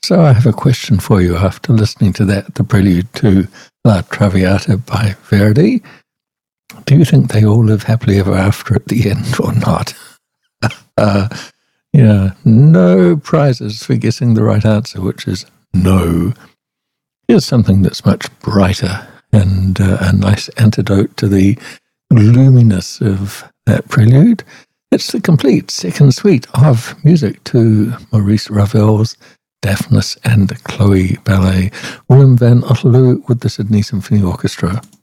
So I have a question for you after listening to that, the prelude to La Traviata by Verdi. Do you think they all live happily ever after at the end or not? No prizes for guessing the right answer, which is no. Here's something that's much brighter and a nice antidote to the gloominess of that prelude. It's the complete second suite of music to Maurice Ravel's Daphnis and Chloe ballet. Willem van Otterloo with the Sydney Symphony Orchestra.